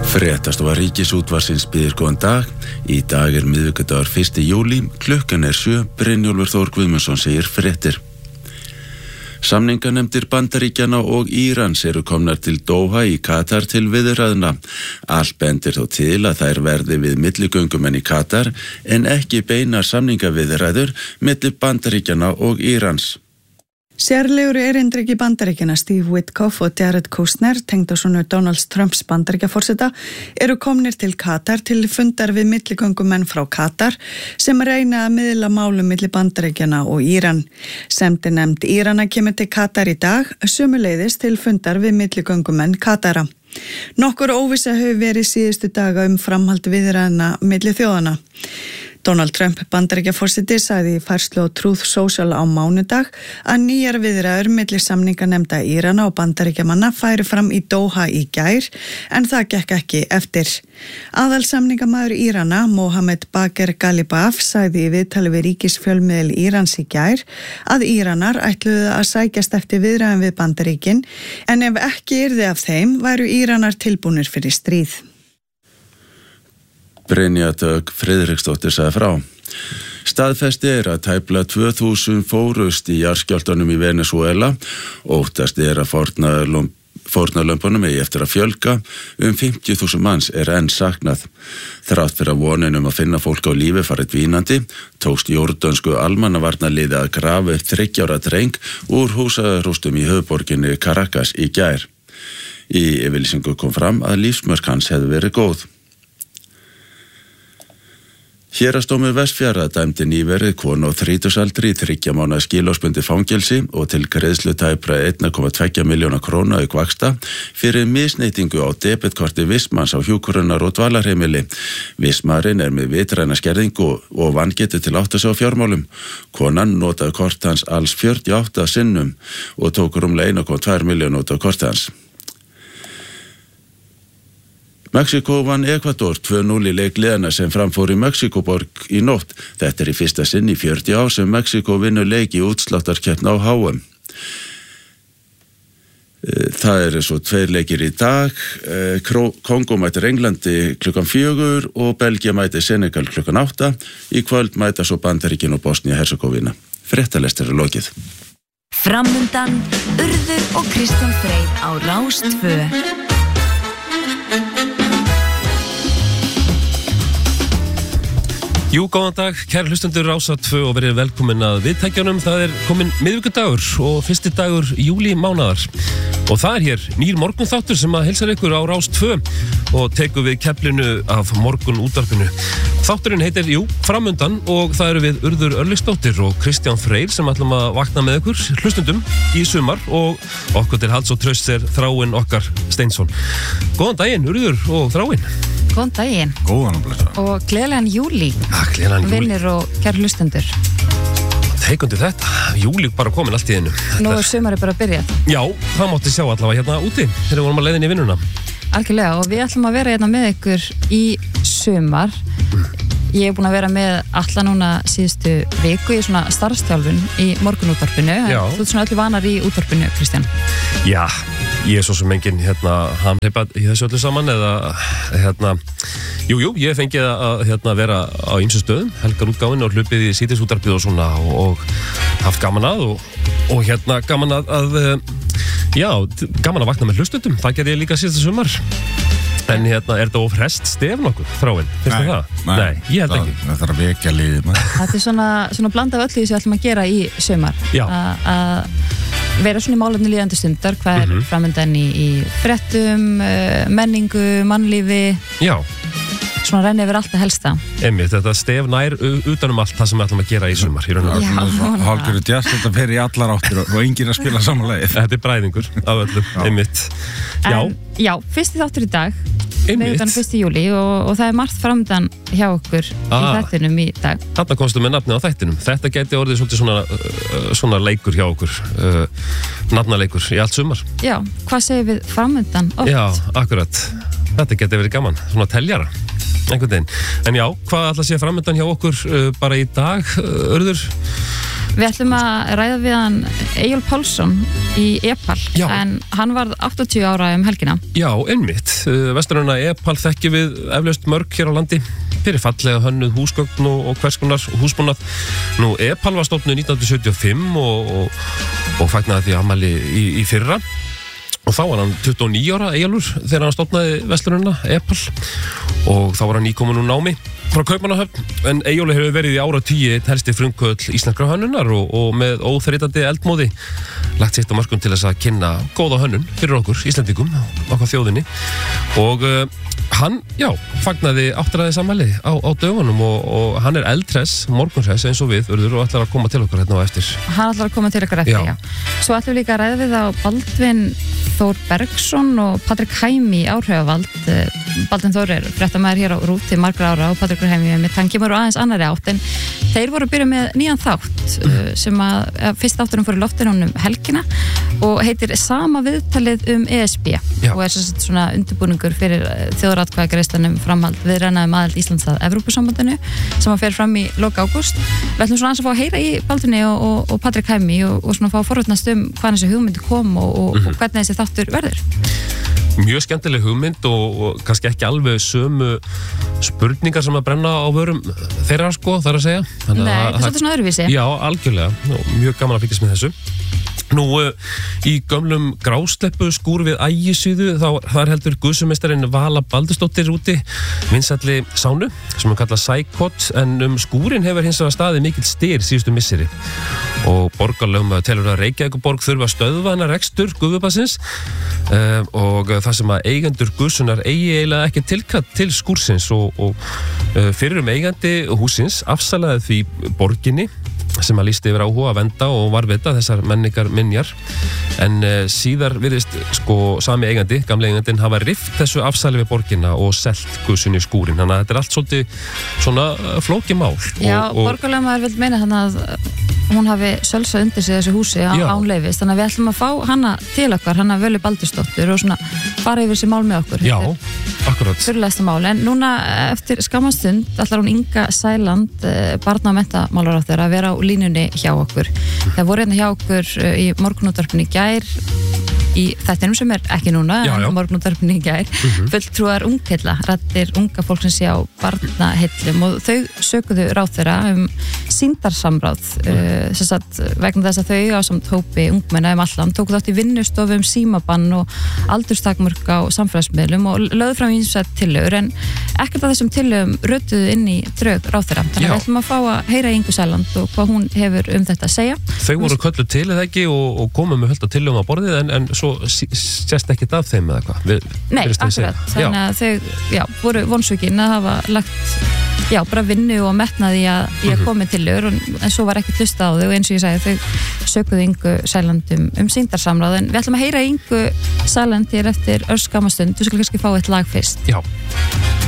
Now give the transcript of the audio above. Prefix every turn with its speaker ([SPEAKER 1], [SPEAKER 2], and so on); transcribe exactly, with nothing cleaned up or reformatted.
[SPEAKER 1] Fréttastofa Ríkisútvarpsins býður góðan dag. Í dag er miðvikudagur fyrsta júlí, klukkan er sjö, Brynjólfur Þór Guðmundsson segir fréttir. Samninganefndir Bandaríkjanna og Írans eru komnar til Doha í Katar til viðræðna. Allt bendir þó til að þær verði við milligöngumenn í Katar en ekki beinar samningaviðræður milli Bandaríkjanna og Írans.
[SPEAKER 2] Sérlegur erindreki Bandaríkjanna Steve Witkoff og Jared Kushner, tengdasonur Donald Trumps Bandaríkjaforseta, eru komnir til Katar til fundar við milligöngumenn frá Katar sem reyna að miðla málum milli Bandaríkjanna og Íran. Sendinefnd Írana kemur til Katar í dag, sömuleiðis til fundar við milligöngumenn Katara. Nokkur óvissa hefur verið síðustu daga um framhald viðræðna milli þjóðana. Donald Trump Bandaríkjaforseti sagði í færslu á Truth Social á mánudag að nýjar viðræður milli samninganefnda Írana og Bandaríkjamanna færi fram í Doha í gær en það gekk ekki eftir. Aðalsamningamaður Írana, Mohammed Bagher Ghalibaf, sagði í viðtali við ríkisfjölmiðil Írans í gær að Íranar ætluðu að sækjast eftir viðræðum við Bandaríkin en ef ekki yrði af þeim væru Íranar tilbúnir fyrir stríð.
[SPEAKER 1] Brynja Dögg Friðriksdóttir sagði frá. Staðfesti er að tæplega tvö þúsund fórust í jarðskjálftanum í Venezuela. Óttast er að fórnarlömpunum eigi eftir að fjölga. Um fimmtíu þúsund manns er enn saknað. Þrátt fyrir að vonin um að finna fólk á lífi farið dvínandi, tókst jórdansku almannavarnarliði að grafa upp þriggja ára dreng úr húsarústum í höfuðborginni Caracas í gær. Í yfirlýsingu kom fram að lífsmörk hans hefði verið góð. Héraðsdómur Vestfjarða dæmdi nýverið konu á þrítugsaldri í þriggja mánaða skilorðsbundið fangelsi og til greiðslu tæpra einn komma tveggja milljóna króna auk vaxta fyrir misneytingu á debetkorti vistmanns á hjúkrunar- og dvalarheimili. Vistmaðurinn er með vitræna skerðingu og vangetu til átta sig á fjármálum. Konan notaði kort hans alls fjörutíu og átta sinnum og tók rúmlega einn komma tvær milljónir út af korti hans. Mexíkó vann Ekvador tvö núll í leik liðanna sem framfór í Mexíkóborg í nótt. Þetta er í fyrsta sinn í fjörutíu ár sem Mexíkó vinnur leik í útsláttarkeppni á H M. Það eru svo tveir leikir í dag. Kongó mætir Englandi klukkan fjögur og Belgía mætir Senegal klukkan átta. Í kvöld mæta svo Bandaríkin og Bosnia-Herzegovina. Fréttalestur er lokið.
[SPEAKER 3] Framundan, Urður og Kristján Freyr á Rás tvö.
[SPEAKER 4] Jú, góðan dag, kæri hlustendur Rása tvö og verið velkomin að viðtækjanum. Það er komin miðvikudagur og fyrsti dagur júlí mánaðar. Og það er hér nýr morgunþáttur sem að heilsar ykkur á Rás tvö og tekur við keflinu af morgun útvarpinu. Þátturinn heitir, jú, Framundan og það eru við Urður Örlygsdóttir og Kristján Freyr sem ætlum að vakna með ykkur hlustendum í sumar og okkur til halds og trausts er Þráinn okkar Steinsson. Góðan daginn, Urður og Þráinn.
[SPEAKER 5] Góðan daginn.
[SPEAKER 4] Góðan og blessa.
[SPEAKER 5] Og gleðilegan júlí.
[SPEAKER 4] Ja, gleðilegan júlí.
[SPEAKER 5] Vinnir og kæru hlustendur.
[SPEAKER 4] Teikundi þetta. Júlí bara komin allt í einu.
[SPEAKER 5] Nú er sumari bara að byrja.
[SPEAKER 4] Já, það mátti sjá allavega hérna úti þegar við vorum að leiðin í vinnuna.
[SPEAKER 5] Algjörlega og við ætlum að vera hérna með ykkur í sumar. Ég hef búin að vera með alla núna síðustu viku í svona starfstjálfun í morgunútvarpinu.
[SPEAKER 4] Já.
[SPEAKER 5] Þú ert svona öllu vanar í útvarpinu, Kristján.
[SPEAKER 4] Já, ég er svo sem enginn hérna hamheipa í þessu öllu saman eða hérna, jú, jú, ég fengið að hérna vera á ýmsum stöðum, helgar útgáfinu og hlupið í síðisútvarpið og svona og, og haft gaman að og, og hérna gaman að, að, já, gaman að vakna með hlustundum, það gerði ég líka síðasta sumar. En hérna, er þetta of hrest stef nokkuð, Þráinn? Finnst þið það?
[SPEAKER 6] Nei,
[SPEAKER 4] nei, ég held ekki.
[SPEAKER 6] Það þarf að vekja liðið maður.
[SPEAKER 5] Þetta er svona, svona blanda af öllu því sem við ætlum að gera í sumar.
[SPEAKER 4] Já.
[SPEAKER 5] Að vera svona í málefni líðandi stundar, hvað er
[SPEAKER 4] Mhm.
[SPEAKER 5] framöndan í, í fréttum, menningu, mannlífi.
[SPEAKER 4] Já.
[SPEAKER 5] Svona renni yfir allt að helsta.
[SPEAKER 4] Einmitt, þetta stef nær u- utan um allt það sem við ætlum að gera í sumar. Í raun og veru.
[SPEAKER 5] Já.
[SPEAKER 6] Hálfgerður jazz, þetta fer í allar áttir og enginn að spila saman lagið.
[SPEAKER 4] Þetta er bræðingur af öllum, einmitt. Já,
[SPEAKER 5] En, já, fyrsti þáttur í dag,
[SPEAKER 4] Einmitt.
[SPEAKER 5] miðvikudagur fyrsta júlí og, og það er margt framöndan hjá okkur
[SPEAKER 4] Ah.
[SPEAKER 5] í þættinum í dag.
[SPEAKER 4] þarna komstu með nafnið á þættinum. Þetta geti orðið svolítið svona, uh, svona leikur hjá okkur, uh, nafnaleikur í allt sumar.
[SPEAKER 5] Já, hvað segir við framöndan oft?
[SPEAKER 4] Já, akkurat. Þetta geti verið gaman, svona teljara, einhvern veginn. En já, hvað ætla að sé framöndan hjá okkur uh, bara í dag, uh, Urður?
[SPEAKER 5] Við ætlum að ræða við hann Eyjólf Pálsson í Epal,
[SPEAKER 4] Já.
[SPEAKER 5] en hann varð áttatíu ára um helgina.
[SPEAKER 4] Já, einmitt. Vesturuna Epal þekkjum við eflaust mörg hér á landi fyrir fallega hönnuð húsgögn og, og hvers konar húsbúnað. Nú, Epal var stofnuð nítján hundruð sjötíu og fimm og, og, og fagnaði því afmæli í, í fyrra. Og þá var hann tuttugu og níu ára Eyjólfur þegar hann stofnaði Vesturuna Epal og þá var hann nýkominn úr námi frá Kaupmannahöfn, en Eyjólfur hefur verið í áratugi helsti frumkvöðl íslenskra hönnunar og, og með óþreytandi eldmóði lagt sitt á mörkum til þess að kynna góða hönnun fyrir okkur, Íslendingum, okkar þjóðinni og uh, hann, já, fagnaði áttræðis afmæli á, á dögunum og, og hann er eldhress, morgunhress eins og við urður og ætlar að koma til okkur hérna á eftir.
[SPEAKER 5] Hann ætlar að koma til okkur eftir, já.
[SPEAKER 4] Já.
[SPEAKER 5] Svo ætlum við líka að ræða við á Baldvin Þór Bergsson og Patrik Hæmi áhrifavald. Baldvin Þór er fréttamaður hér á Rúti margra ára og Patrik Hæmi með hann kemur á aðeins annarri átt, en þeir voru að byrja með nýjan þátt sem að, að fyrst átturum fór í loftinu um helgina og heitir Sama viðtalið um E S B
[SPEAKER 4] Já.
[SPEAKER 5] og er svona undirbúningur fyrir þjóðaratkvæðagreiðslanum framhald viðræðna um aðild Íslands að Evrópusambandinu sem að fer fram í lok ágúst. Við ætlum svona aðeins að fá að heyra í Baldvini og, og, og Patrik Hæmi og, og svona fá að forvitnast um hvað þessi hugmyndi kom og, og, mm-hmm. og hvernig þessi þáttur verður.
[SPEAKER 4] Mjög skemmtileg hugmynd og, og kannski ekki alveg sömu spurningar sem að brenna á vörum þeirra sko, þar að segja.
[SPEAKER 5] Nei, það er svolítið svona öðruvísi.
[SPEAKER 4] Já, algjörlega. Og mjög gaman að fylgjast með þessu. Nú, í gömlum grásleppu skúr við Ægisíðu, þá þar heldur guðsumeistarinn Vala Baldursdóttir úti vinsælli sánu, sem hún kallar Sækot, en um skúrin hefur hins vegar staðið mikill styr síðustu misseri. Og borgarlögum telur að Reykjavíkurborg þurfa að stöðva hennar rekstur guðubassins uh, og það sem að eigendur guðsunar eigi eiginlega ekki tilkall til skúrsins og, og uh, fyrrum eigandi húsins afsalaði því borginni sem að lýsti yfir áhuga að venda og varvita þessar menningar minjar en uh, síðar virðist sko sami eigandi, gamli eigandinn hafa rift þessu afsali við borginna og selt guðsunni skúrin, þannig að þetta er allt svolítið svona uh, flókið mál.
[SPEAKER 5] Já,
[SPEAKER 4] og, og
[SPEAKER 5] borgarlega maður vil meina þannig að hún hafi sölsað undir sig þessu húsi á, án leyfis, þannig að við ætlum að fá hana til okkar, hana Völu Baldursdóttur og svona fara yfir þessi mál með okkur.
[SPEAKER 4] Já, akkurat.
[SPEAKER 5] Fyrirlegsta mál, en núna eftir skamastund ætlar hún Inga Sæland, barna- og menntamálaráðherra, að vera á línunni hjá okkur. Það voru hérna hjá okkur í morgunútvarpinu í gær í þættinum sem er ekki núna
[SPEAKER 4] já, já.
[SPEAKER 5] en morgunútvarpinu í gær mm-hmm. fulltrúar ungheilla, raddir unga fólk sem sé á barnaheillum og þau sökuðu ráðherra um sýndarsamráð mm. uh, sagt, vegna þess að þau á samt hópi ungmenna um allan tóku þátt í vinnustofu um símabann og aldurstakmörk á samfélagsmiðlum og lögðu fram ímsar tillögur en ekkert af þessum tillögum rötuðu inn í drög ráðherra, þannig að við ætlum að fá að heyra Ingu Sæland og hvað hún hefur um þetta að segja.
[SPEAKER 4] Þau voru kölluð til eða ekki og, og komum með hölda tillögum á borðið en, en svo sést ekkert af þeim eða hvað? Við,
[SPEAKER 5] Nei, akkurat, þannig að þau já, voru vonsvikinn að hafa lagt já, bara vinnu og metnaði að, í að koma til þau, en svo var ekki hlusta á þau og eins og ég sagði, þau sökuðu Ingu Sæland um, um sýndarsamráð, en við ætlum að heyra Ingu Sæland hér eftir örskammastund, þú skulle kannski fá eitt lag fyrst.
[SPEAKER 4] Já.